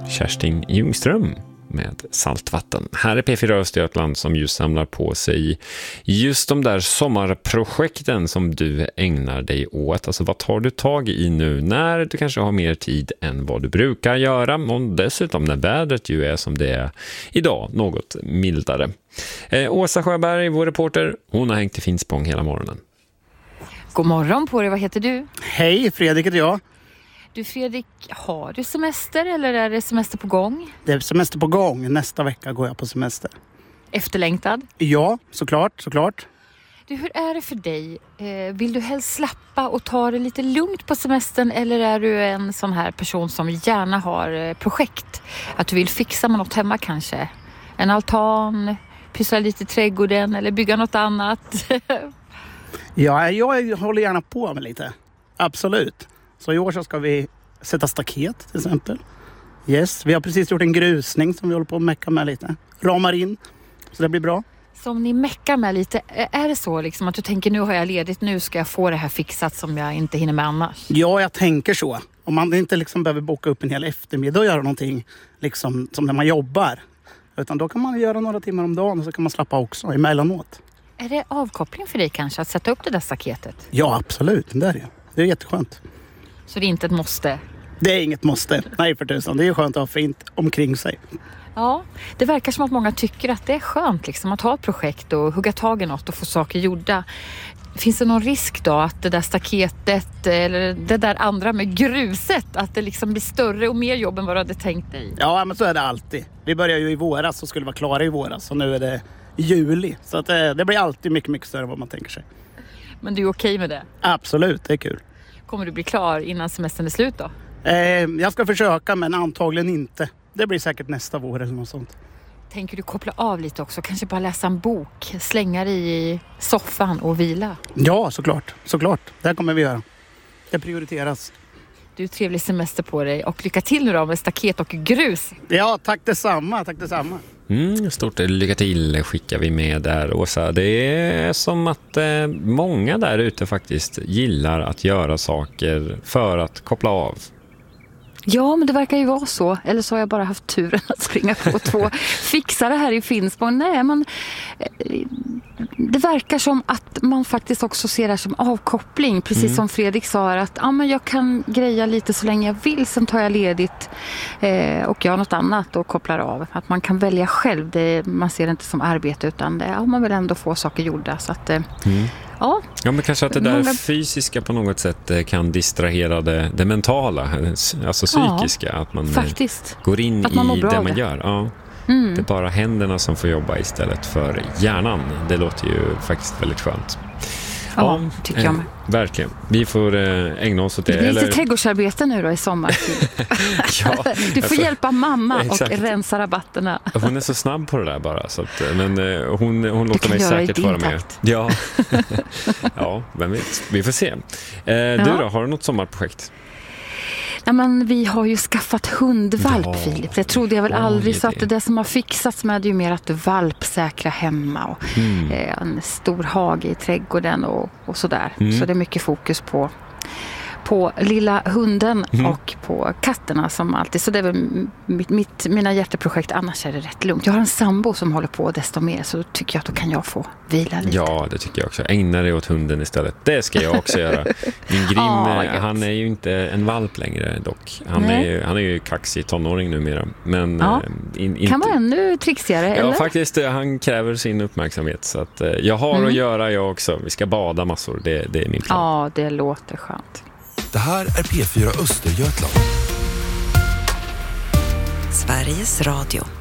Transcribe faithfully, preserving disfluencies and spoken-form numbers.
Kerstin Ljungström med Saltvatten. Här är P fyra Östergötland som just samlar på sig just de där sommarprojekten som du ägnar dig åt. Alltså vad tar du tag i nu när du kanske har mer tid än vad du brukar göra, och dessutom när vädret ju är som det är idag, något mildare. Eh, Åsa Sjöberg, vår reporter, hon har hängt i Finspång hela morgonen. God morgon på dig, vad heter du? Hej, Fredrik heter jag. Du Fredrik, har du semester eller är det semester på gång? Det är semester på gång. Nästa vecka går jag på semester. Efterlängtad? Ja, såklart, såklart. Du, hur är det för dig? Eh, vill du helst slappa och ta det lite lugnt på semestern, eller är du en sån här person som gärna har eh, projekt? Att du vill fixa med något hemma kanske? En altan, pyssla lite i trädgården eller bygga något annat? Ja, jag håller gärna på med lite. Absolut. Så i år så ska vi sätta staket till exempel. Yes, vi har precis gjort en grusning som vi håller på att mecka med lite. Ramar in, så det blir bra. Så om ni meckar med lite, är det så liksom att du tänker nu har jag ledigt, nu ska jag få det här fixat som jag inte hinner med annars? Ja, jag tänker så. Om man inte liksom behöver boka upp en hel eftermiddag och göra någonting liksom som när man jobbar. Utan då kan man göra några timmar om dagen och så kan man slappa också emellanåt. Är det avkoppling för dig kanske att sätta upp det där staketet? Ja, absolut. Det är det. Det är jätteskönt. Så det är inte ett måste? Det är inget måste. Nej, för tusan. Det är skönt att ha fint omkring sig. Ja, det verkar som att många tycker att det är skönt liksom, att ha ett projekt och hugga tag i något och få saker gjorda. Finns det någon risk då att det där staketet eller det där andra med gruset, att det liksom blir större och mer jobb än vad du hade tänkt dig? Ja, men så är det alltid. Vi började ju i våras och skulle vara klara i våras och nu är det juli. Så att det, det blir alltid mycket, mycket större än vad man tänker sig. Men du är okej med det? Absolut, det är kul. Kommer du bli klar innan semestern är slut då? Eh, jag ska försöka, men antagligen inte. Det blir säkert nästa vår eller något sånt. Tänker du koppla av lite också? Kanske bara läsa en bok, slänga dig i soffan och vila? Ja, såklart. Såklart. Det kommer vi göra. Det prioriteras. Du, trevlig semester på dig och lycka till nu då med staket och grus. Ja, tack detsamma. Tack detsamma. Mm, stort lycka till skickar vi med där, Åsa. Det är som att eh, många där ute faktiskt gillar att göra saker för att koppla av. Ja, men det verkar ju vara så. Eller så har jag bara haft turen att springa på två fixare här i Finspång. Nej, men det verkar som att man faktiskt också ser det här som avkoppling. Precis mm. som Fredrik sa, att ja, men jag kan greja lite så länge jag vill. Sen tar jag ledigt eh, och gör något annat och kopplar av. Att man kan välja själv. Det, man ser det inte som arbete, utan det, ja, man vill ändå få saker gjorda. Så att, eh, mm. ja. ja, men kanske att det där många... fysiska på något sätt kan distrahera det, det mentala, alltså psykiska. Ja, att man faktiskt. går in att man i det man det. gör. Ja. Mm. Det är bara händerna som får jobba istället för hjärnan. Det låter ju faktiskt väldigt skönt. Ja, ja tycker jag med. Eh, verkligen. Vi får eh, ägna oss åt det. Det blir eller... lite trädgårdsarbete nu då i sommar. ja, du får alltså, hjälpa mamma exakt. och rensa rabatterna. Hon är så snabb på det där bara. Så att, men eh, hon, hon låter mig säkert vara med. Ja. ja, vem vet. Vi får se. Eh, ja. Du då, har du något sommarprojekt? Ja, men vi har ju skaffat hundvalp, ja. Filip. Det trodde jag väl oh, aldrig. Så att det som har fixats med är ju mer att valpsäkra hemma. Och mm. eh, en stor hage i trädgården och, och sådär. Mm. Så det är mycket fokus på, på lilla hunden mm. och på katterna som alltid. Så det är väl mitt, mitt, mina hjärteprojekt. Annars är det rätt lugnt. Jag har en sambo som håller på desto mer, så då tycker jag att då kan jag få vila lite. Ja, det tycker jag också. Ägna dig åt hunden istället. Det ska jag också göra. Min Grim, oh, han är ju inte en valp längre dock. Han, är ju, han är ju kaxig tonåring numera. Men, ja. in, inte... Kan vara ännu trixigare, ja, eller? Ja, faktiskt. Han kräver sin uppmärksamhet. Så att, jag har mm. att göra jag också. Vi ska bada massor. Det, det är min plan. Ja, det låter skönt. Det här är P fyra Östergötland. Sveriges Radio.